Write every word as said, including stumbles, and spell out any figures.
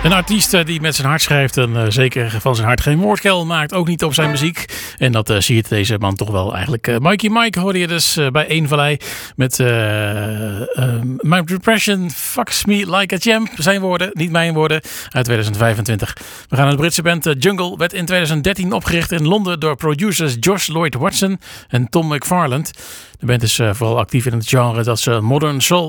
Een artiest uh, die met zijn hart schrijft en uh, zeker van zijn hart geen woordkuil maakt, ook niet op zijn muziek. En dat uh, zie je deze man toch wel eigenlijk. Uh, Mikey Mike hoorde je dus uh, bij Eenvallei met uh, uh, My Depression Fucks Me Like a Champ. Zijn woorden, niet mijn woorden, uit tweeduizend vijfentwintig. We gaan naar de Britse band uh, Jungle. Werd in tweeduizend dertien opgericht in Londen door producers Josh Lloyd Watson en Tom McFarland. De band is uh, vooral actief in het genre dat ze modern soul